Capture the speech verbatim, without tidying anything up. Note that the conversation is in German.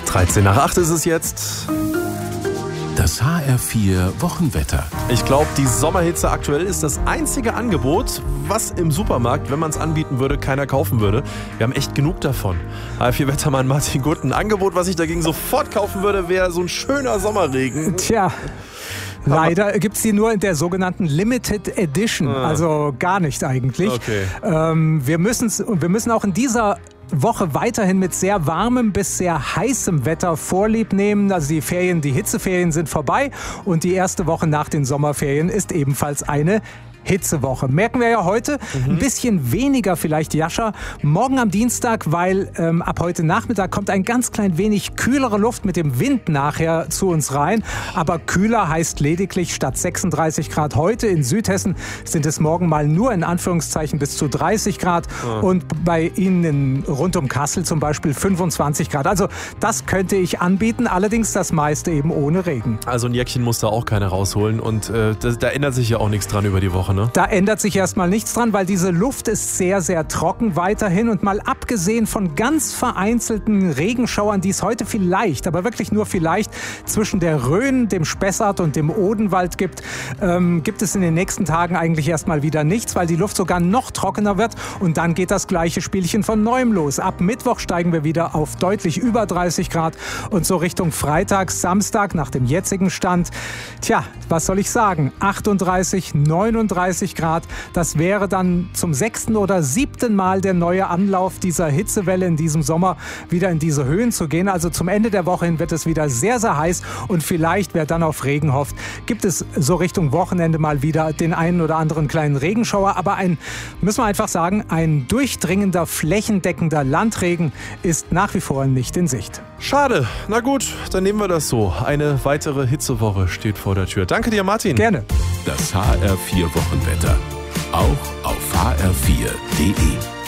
dreizehn nach acht ist es jetzt. Das H R vier Wochenwetter. Ich glaube, die Sommerhitze aktuell ist das einzige Angebot, was im Supermarkt, wenn man es anbieten würde, keiner kaufen würde. Wir haben echt genug davon. H R vier Wettermann Martin Gutt, ein Angebot, was ich dagegen sofort kaufen würde, wäre so ein schöner Sommerregen. Tja. Leider gibt es die nur in der sogenannten Limited Edition, ah. also gar nicht eigentlich. Okay. Ähm, wir, müssen's, wir müssen auch in dieser Woche weiterhin mit sehr warmem bis sehr heißem Wetter Vorlieb nehmen. Also die Ferien, die Hitzeferien sind vorbei und die erste Woche nach den Sommerferien ist ebenfalls eine Hitzewoche. Merken wir ja heute mhm. ein bisschen weniger vielleicht, Jascha. Morgen am Dienstag, weil ähm, ab heute Nachmittag kommt ein ganz klein wenig kühlere Luft mit dem Wind nachher zu uns rein. Aber kühler heißt lediglich statt sechsunddreißig Grad heute in Südhessen sind es morgen mal nur in Anführungszeichen bis zu dreißig Grad. Mhm. Und bei Ihnen in, rund um Kassel zum Beispiel fünfundzwanzig Grad. Also das könnte ich anbieten, allerdings das meiste eben ohne Regen. Also ein Jäckchen muss da auch keiner rausholen und äh, das, da ändert sich ja auch nichts dran über die Woche. Ne? Da ändert sich erstmal nichts dran, weil diese Luft ist sehr, sehr trocken weiterhin. Und mal abgesehen von ganz vereinzelten Regenschauern, die es heute vielleicht, aber wirklich nur vielleicht zwischen der Rhön, dem Spessart und dem Odenwald gibt, ähm, gibt es in den nächsten Tagen eigentlich erstmal wieder nichts, weil die Luft sogar noch trockener wird. Und dann geht das gleiche Spielchen von neuem los. Ab Mittwoch steigen wir wieder auf deutlich über dreißig Grad und so Richtung Freitag, Samstag nach dem jetzigen Stand. Tja, was soll ich sagen? achtunddreißig, neununddreißig Grad. Das wäre dann zum sechsten oder siebten Mal der neue Anlauf dieser Hitzewelle in diesem Sommer, wieder in diese Höhen zu gehen. Also zum Ende der Woche hin wird es wieder sehr, sehr heiß und vielleicht, wer dann auf Regen hofft, gibt es so Richtung Wochenende mal wieder den einen oder anderen kleinen Regenschauer. Aber ein, müssen wir einfach sagen, ein durchdringender, flächendeckender Landregen ist nach wie vor nicht in Sicht. Schade. Na gut, dann nehmen wir das so. Eine weitere Hitzewoche steht vor der Tür. Danke dir, Martin. Gerne. Das H R vier Wochenwetter. Auch auf h r vier punkt d e.